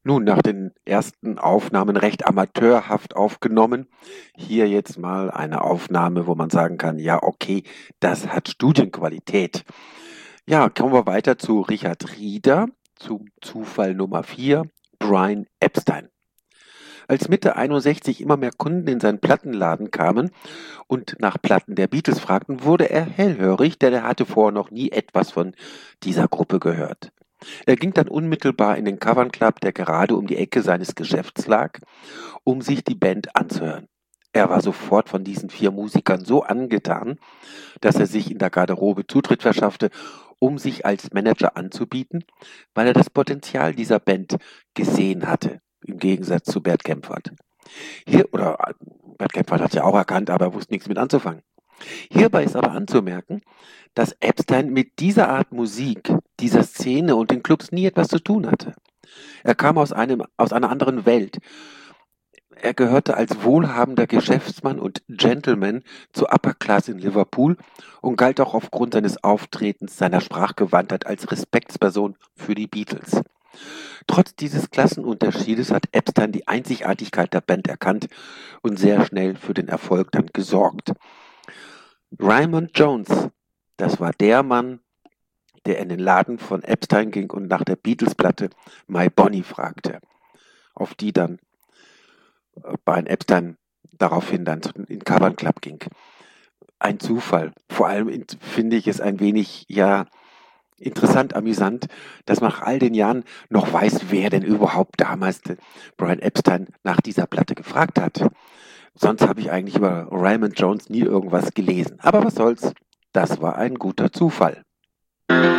Nun, nach den ersten Aufnahmen recht amateurhaft aufgenommen. Hier jetzt mal eine Aufnahme, wo man sagen kann, ja, okay, das hat Studienqualität. Ja, kommen wir weiter zu Richard Rieder, zum Zufall Nummer 4, Brian Epstein. Als Mitte 61 immer mehr Kunden in seinen Plattenladen kamen und nach Platten der Beatles fragten, wurde er hellhörig, denn er hatte vorher noch nie etwas von dieser Gruppe gehört. Er ging dann unmittelbar in den Cavern Club, der gerade um die Ecke seines Geschäfts lag, um sich die Band anzuhören. Er war sofort von diesen 4 Musikern so angetan, dass er sich in der Garderobe Zutritt verschaffte, um sich als Manager anzubieten, weil er das Potenzial dieser Band gesehen hatte, im Gegensatz zu Bert Kaempfert. Bert Kaempfert hat es ja auch erkannt, aber er wusste nichts mit anzufangen. Hierbei ist aber anzumerken, dass Epstein mit dieser Art Musik, dieser Szene und den Clubs nie etwas zu tun hatte. Er kam aus einer anderen Welt. Er gehörte als wohlhabender Geschäftsmann und Gentleman zur Upper Class in Liverpool und galt auch aufgrund seines Auftretens, seiner Sprachgewandtheit als Respektsperson für die Beatles. Trotz dieses Klassenunterschiedes hat Epstein die Einzigartigkeit der Band erkannt und sehr schnell für den Erfolg dann gesorgt. Raymond Jones, das war der Mann, der in den Laden von Epstein ging und nach der Beatles-Platte My Bonnie fragte, auf die dann Brian Epstein daraufhin dann in den Cavern Club ging. Ein Zufall. Vor allem finde ich es ein wenig, interessant, amüsant, dass man nach all den Jahren noch weiß, wer denn überhaupt damals Brian Epstein nach dieser Platte gefragt hat. Sonst habe ich eigentlich über Raymond Jones nie irgendwas gelesen. Aber was soll's? Das war ein guter Zufall.